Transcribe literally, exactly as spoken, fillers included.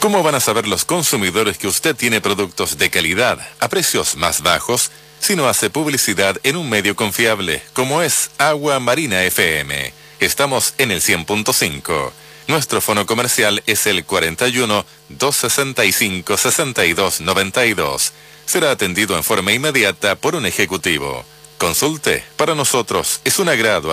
¿Cómo van a saber los consumidores que usted tiene productos de calidad a precios más bajos si no hace publicidad en un medio confiable como es Agua Marina F M? Estamos en el cien punto cinco. Nuestro fono comercial es el cuarenta y uno, doscientos sesenta y cinco, sesenta y dos noventa y dos. Será atendido en forma inmediata por un ejecutivo. Consulte, para nosotros es un agrado